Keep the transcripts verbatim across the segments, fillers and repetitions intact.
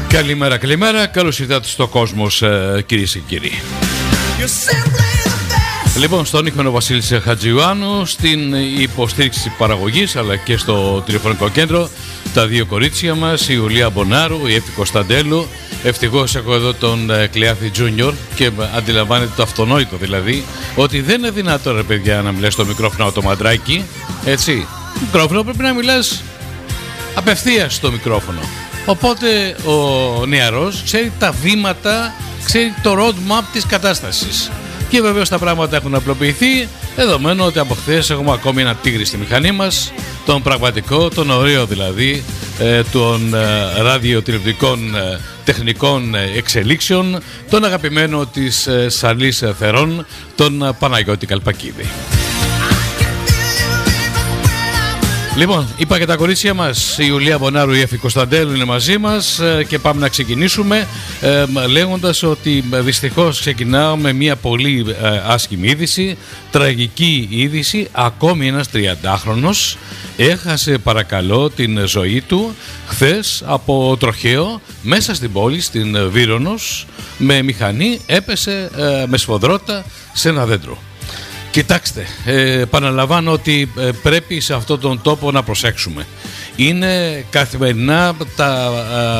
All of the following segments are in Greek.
Καλημέρα, καλημέρα. Καλώς ήρθατε στο Κόσμος, κυρίες και κύριοι. Λοιπόν, στον ήχο ο Βασίλης Χατζιουάνου, στην υποστήριξη παραγωγής αλλά και στο τηλεφωνικό κέντρο τα δύο κορίτσια μας, η Ιουλία Μπονάρου, η Εύη Κωνσταντέλου. Ευτυχώς έχω εδώ τον Κλεάθη Τζούνιορ και αντιλαμβάνεται το αυτονόητο, δηλαδή ότι δεν είναι δυνατό, ρε παιδιά, να μιλάς στο μικρόφωνο από το μαντράκι. Έτσι, μικρόφωνο πρέπει να μιλάς απευθείας στο μικρόφωνο. Οπότε ο νεαρός ξέρει τα βήματα, ξέρει το roadmap της κατάστασης. Και βεβαίως τα πράγματα έχουν απλοποιηθεί, δεδομένου ότι από χθες έχουμε ακόμη ένα τίγρη στη μηχανή μας, τον πραγματικό, τον ωραίο δηλαδή, ε, των ε, ραδιοτηλεοπτικών ε, τεχνικών ε, εξελίξεων, τον αγαπημένο της ε, Σαλής Θερών, τον ε, Παναγιώτη Καλπακίδη. Λοιπόν, είπα και τα κορίτσια μας, η Ιουλία Μπονάρου, η Εύη Κωνσταντέλου είναι μαζί μας και πάμε να ξεκινήσουμε ε, λέγοντας ότι δυστυχώς ξεκινάω με μια πολύ ε, άσχημη είδηση, τραγική είδηση. Ακόμη ένας τριαντάχρονος έχασε, παρακαλώ, την ζωή του χθες από τροχαίο μέσα στην πόλη, στην Βύρονος, με μηχανή, έπεσε ε, με σφοδρότητα σε ένα δέντρο. Κοιτάξτε, ε, επαναλαμβάνω ότι ε, πρέπει σε αυτόν τον τόπο να προσέξουμε. Είναι καθημερινά τα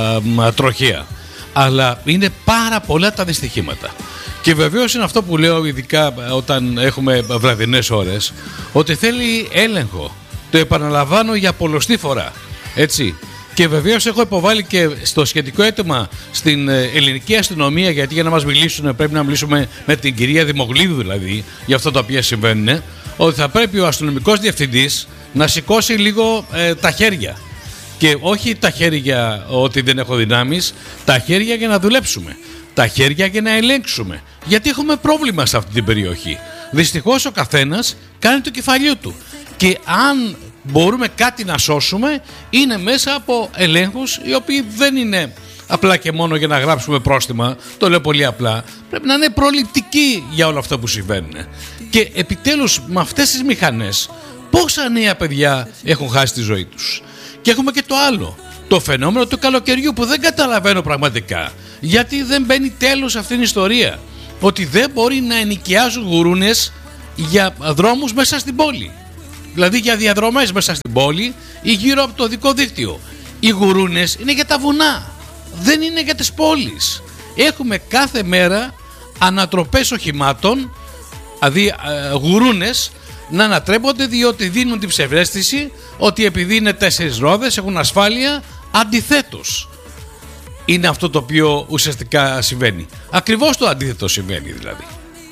ε, τροχαία, αλλά είναι πάρα πολλά τα δυστυχήματα. Και βεβαίως είναι αυτό που λέω, ειδικά όταν έχουμε βραδινές ώρες, ότι θέλει έλεγχο. Το επαναλαμβάνω για πολλοστή φορά, έτσι. Και βεβαίως έχω υποβάλει και στο σχετικό αίτημα στην ελληνική αστυνομία, γιατί για να μας μιλήσουν πρέπει να μιλήσουμε με την κυρία Δημογλίδου, δηλαδή, για αυτά τα οποία συμβαίνουν, ότι θα πρέπει ο αστυνομικός διευθυντής να σηκώσει λίγο ε, τα χέρια. Και όχι τα χέρια ότι δεν έχω δυνάμεις, τα χέρια για να δουλέψουμε. Τα χέρια για να ελέγξουμε. Γιατί έχουμε πρόβλημα σε αυτή την περιοχή. Δυστυχώς ο καθένας κάνει το κεφαλιού του. Και αν μπορούμε κάτι να σώσουμε, είναι μέσα από ελέγχους οι οποίοι δεν είναι απλά και μόνο για να γράψουμε πρόστιμα, το λέω πολύ απλά, πρέπει να είναι προληπτικοί για όλα αυτά που συμβαίνουν. Και επιτέλους με αυτές τις μηχανές πόσα νέα παιδιά έχουν χάσει τη ζωή τους. Και έχουμε και το άλλο, το φαινόμενο του καλοκαιριού, που δεν καταλαβαίνω πραγματικά γιατί δεν μπαίνει τέλος σε αυτήν την ιστορία, ότι δεν μπορεί να ενοικιάζουν γουρούνες για δρόμους μέσα στην πόλη. Δηλαδή για διαδρομές μέσα στην πόλη ή γύρω από το οδικό δίκτυο. Οι γουρούνες είναι για τα βουνά, δεν είναι για τις πόλεις. Έχουμε κάθε μέρα ανατροπές οχημάτων, δηλαδή ε, γουρούνες να ανατρέπονται, διότι δίνουν την ψευδαίσθηση ότι επειδή είναι τέσσερις ρόδες έχουν ασφάλεια. Αντιθέτως είναι αυτό το οποίο ουσιαστικά συμβαίνει. Ακριβώς το αντίθετο συμβαίνει δηλαδή.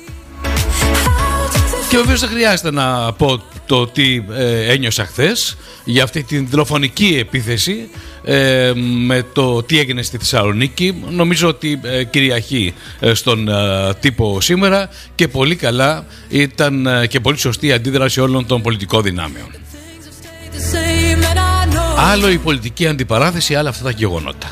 Και βεβαίως δεν χρειάζεται να πω το τι ε, ένιωσα χθες για αυτή την τηλεφωνική επίθεση ε, με το τι έγινε στη Θεσσαλονίκη. Νομίζω ότι ε, κυριαρχεί ε, στον ε, τύπο σήμερα και πολύ καλά ήταν ε, και πολύ σωστή η αντίδραση όλων των πολιτικών δυνάμεων. Άλλο η πολιτική αντιπαράθεση, άλλα αυτά τα γεγονότα.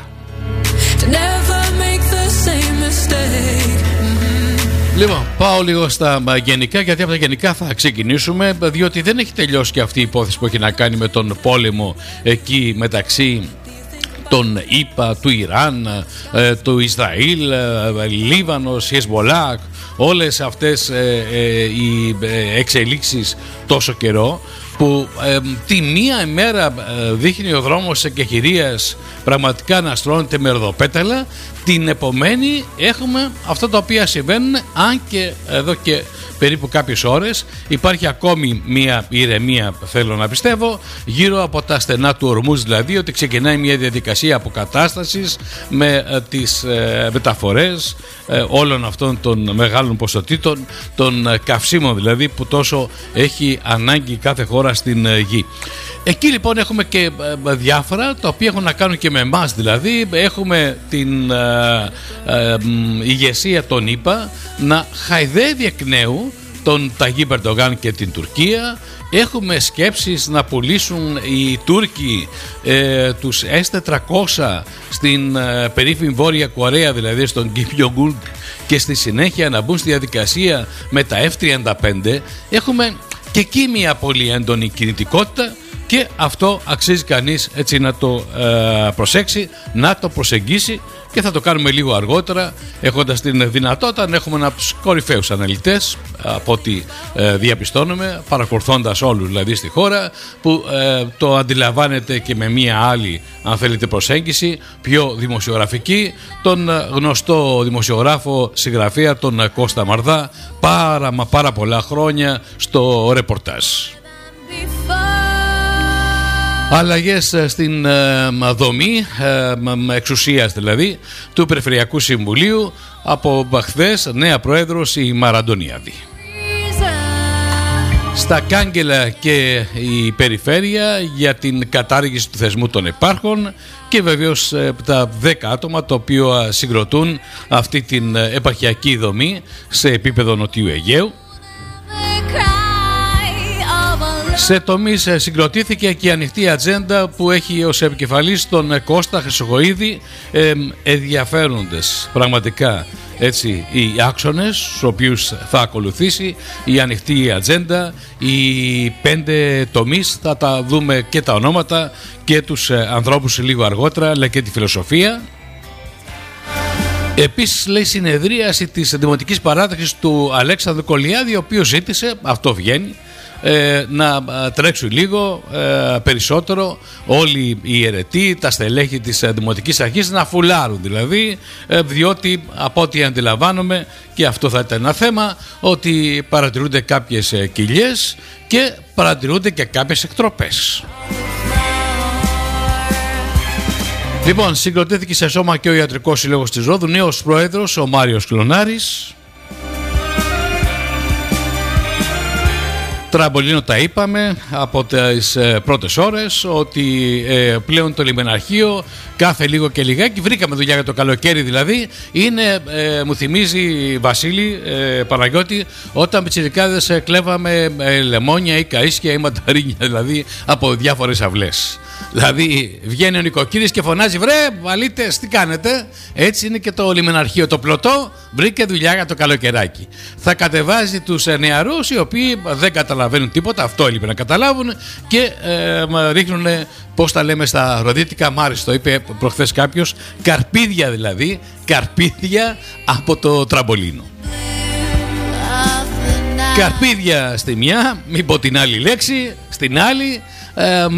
Λοιπόν, πάω λίγο στα γενικά, γιατί από τα γενικά θα ξεκινήσουμε, διότι δεν έχει τελειώσει και αυτή η υπόθεση που έχει να κάνει με τον πόλεμο εκεί μεταξύ των ΗΠΑ, του Ιράν, του Ισραήλ, Λίβανος, Χεσμολάχ, όλες αυτές οι εξελίξεις τόσο καιρό, που ε, τη μία ημέρα ε, δείχνει ο δρόμος εκεχηρίας πραγματικά να στρώνεται με ροδοπέταλα, την επομένη έχουμε αυτά τα οποία συμβαίνουν, αν και εδώ και περίπου κάποιες ώρες υπάρχει ακόμη μία ηρεμία, θέλω να πιστεύω, γύρω από τα στενά του Ορμούζ, δηλαδή ότι ξεκινάει μια διαδικασία αποκατάστασης με ε, τις ε, μεταφορές ε, όλων αυτών των μεγάλων ποσοτήτων, των ε, καυσίμων δηλαδή, που τόσο έχει ανάγκη κάθε χώρα στην ε, γη. Εκεί λοιπόν έχουμε και ε, διάφορα τα οποία έχουν να κάνουν και με εμάς, δηλαδή έχουμε την ε, ε, ε, ηγεσία των ΗΠΑ να χαϊδεύει εκ νέου τον Ταγίπ Ερντογάν και την Τουρκία. Έχουμε σκέψεις να πουλήσουν οι Τούρκοι ε, τους ες τετρακόσια στην ε, περίφημη Βόρεια Κορέα, δηλαδή στον Κιμ Τζονγκ Un, και στη συνέχεια να μπουν στη διαδικασία με τα εφ τριάντα πέντε. Έχουμε και εκεί μια πολύ έντονη κινητικότητα και αυτό αξίζει κανείς έτσι να το ε, προσέξει, να το προσεγγίσει, και θα το κάνουμε λίγο αργότερα, έχοντας την δυνατότητα να έχουμε ένα από τους κορυφαίους αναλυτές από ό,τι ε, διαπιστώνουμε, παρακολουθώντας όλους δηλαδή στη χώρα, που ε, το αντιλαμβάνεται και με μία άλλη, αν θέλετε, προσέγγιση πιο δημοσιογραφική, τον γνωστό δημοσιογράφο συγγραφέα τον Κώστα Μαρδά, πάρα μα πάρα πολλά χρόνια στο ρεπορτάζ. Αλλαγές στην ε, δομή, ε, εξουσίας δηλαδή, του Περιφερειακού Συμβουλίου. Από χθες νέα πρόεδρος η Μαραντονιάδη. Στα κάγκελα και η περιφέρεια για την κατάργηση του θεσμού των επάρχων, και βεβαίως ε, τα δέκα άτομα τα οποία συγκροτούν αυτή την επαρχιακή δομή σε επίπεδο Νοτιού Αιγαίου. Σε τομείς συγκροτήθηκε και η ανοιχτή ατζέντα που έχει ως επικεφαλής τον Κώστα Χρυσοχοΐδη. ε, ενδιαφέροντες πραγματικά έτσι οι άξονες στους οποίους θα ακολουθήσει η ανοιχτή ατζέντα, οι πέντε τομείς, θα τα δούμε και τα ονόματα και τους ανθρώπους λίγο αργότερα, αλλά και τη φιλοσοφία. Επίσης, λέει, συνεδρίαση της Δημοτικής Παράταξης του Αλέξανδρου Κολιάδη, ο οποίος ζήτησε, αυτό βγαίνει, Ε, να τρέξουν λίγο ε, περισσότερο όλοι οι αιρετοί, τα στελέχη της ε, Δημοτικής Αρχής, να φουλάρουν δηλαδή, ε, διότι από ό,τι αντιλαμβάνομαι, και αυτό θα ήταν ένα θέμα, ότι παρατηρούνται κάποιες ε, κοιλιές και παρατηρούνται και κάποιες εκτροπές. Λοιπόν, συγκροτήθηκε σε σώμα και ο Ιατρικός Σύλλογος της Ρόδου, νέος πρόεδρος ο Μάριος Κλωνάρης. Τραμπολίνο τα είπαμε από τις ε, πρώτες ώρες, ότι ε, πλέον το λιμεναρχείο κάθε λίγο και λιγάκι, βρήκαμε δουλειά για το καλοκαίρι δηλαδή, είναι, ε, μου θυμίζει Βασίλη ε, Παναγιώτη, όταν πιτσιρικάδες ε, κλέβαμε ε, λεμόνια ή καΐσκια ή μανταρίνια δηλαδή από διάφορες αυλές. Δηλαδή βγαίνει ο νοικοκύρης και φωνάζει, βρε βαλίτες, τι κάνετε? Έτσι είναι και το λιμεναρχείο, το πλωτό βρήκε δουλειά για το καλοκαιράκι. Θα κατεβάζει τους νεαρούς οι οποίοι δεν καταλαβαίνουν τίποτα, αυτό έλειπε να καταλάβουν, και ε, ρίχνουν, πώς τα λέμε στα ροδίτικα, Μάρις το είπε προχθές κάποιος, καρπίδια δηλαδή, καρπίδια από το τραμπολίνο. Καρπίδια στη μια, μην πω την άλλη λέξη, στην άλλη, ε,